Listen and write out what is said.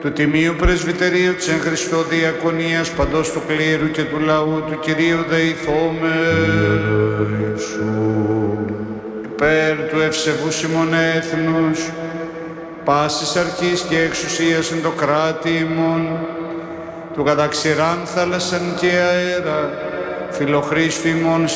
του Τιμίου Πρεσβυτερίου της εν Χριστώ Διακονίας παντός του κλήρου και του λαού του Κυρίου δεηθώμε. Υπέρ του ευσεβούς ημών έθνους, πάσης αρχής και εξουσίας εν το κράτη ημών, του καταξηράν θάλασσαν και αέρα, φιλοχρήστου ημών